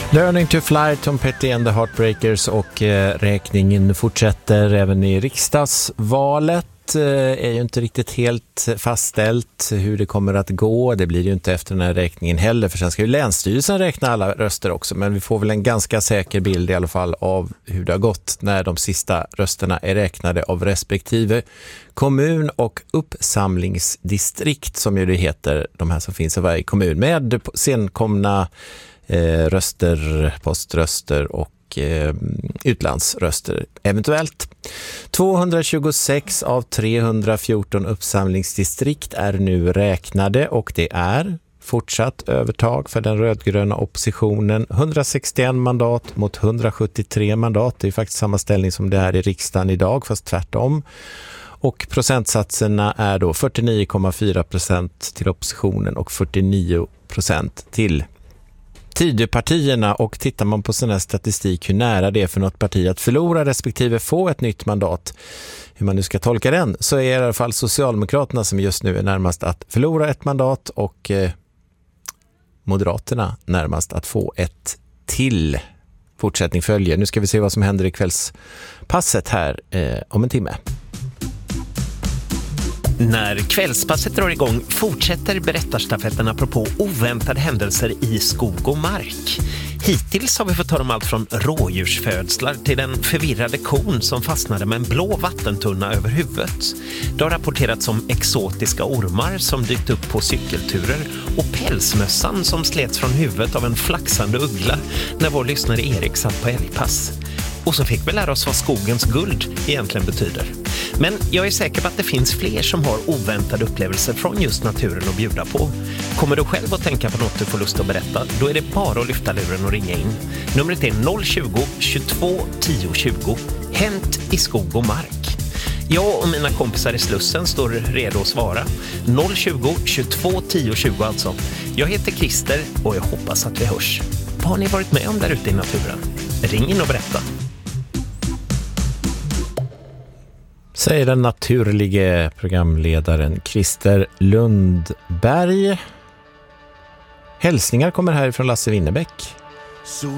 Learning to Fly, Tom Petty and the Heartbreakers, och räkningen fortsätter även i riksdagsvalet. Är ju inte riktigt helt fastställt hur det kommer att gå. Det blir ju inte efter den här räkningen heller, för sen ska ju Länsstyrelsen räkna alla röster också. Men vi får väl en ganska säker bild i alla fall av hur det har gått när de sista rösterna är räknade av respektive kommun och uppsamlingsdistrikt, som ju det heter, de här som finns i varje kommun, med senkomna röster, poströster och utlandsröster eventuellt. 226 av 314 uppsamlingsdistrikt är nu räknade, och det är fortsatt övertag för den rödgröna oppositionen. 161 mandat mot 173 mandat. Det är faktiskt samma ställning som det är i riksdagen idag, fast tvärtom. Och procentsatserna är då 49,4% till oppositionen och 49% till Tidöpartierna. Och tittar man på sån här statistik hur nära det är för något parti att förlora respektive få ett nytt mandat, hur man nu ska tolka den, så är i alla fall Socialdemokraterna som just nu är närmast att förlora ett mandat, och Moderaterna närmast att få ett till. Fortsättning följer. Nu ska vi se vad som händer i kvällspasset här om en timme. När kvällspasset drar igång fortsätter berättarstafetten apropå oväntade händelser i skog och mark. Hittills har vi fått höra om allt från rådjursfödslar till den förvirrade kon som fastnade med en blå vattentunna över huvudet. Det har rapporterats om exotiska ormar som dykt upp på cykelturer och pälsmössan som slets från huvudet av en flaxande uggla när vår lyssnare Erik satt på älgpass. Och så fick vi lära oss vad skogens guld egentligen betyder. Men jag är säker på att det finns fler som har oväntade upplevelser från just naturen att bjuda på. Kommer du själv att tänka på något du får lust att berätta, då är det bara att lyfta luren och ringa in. Numret är 020 22 10 20. Hänt i skog och mark. Jag och mina kompisar i Slussen står redo att svara. 020 22 10 20 alltså. Jag heter Christer och jag hoppas att vi hörs. Vad har ni varit med om där ute i naturen? Ring in och berätta. Säger den naturlige programledaren Christer Lundberg. Hälsningar kommer här från Lasse Winnerbäck.